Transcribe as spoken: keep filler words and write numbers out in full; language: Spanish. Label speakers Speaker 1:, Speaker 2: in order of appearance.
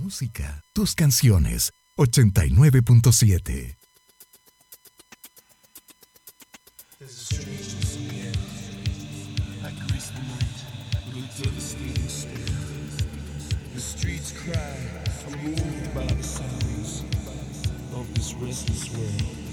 Speaker 1: música, tus canciones. ochenta y nueve punto siete.
Speaker 2: The streets cry, I'm moved by the sounds of this restless world.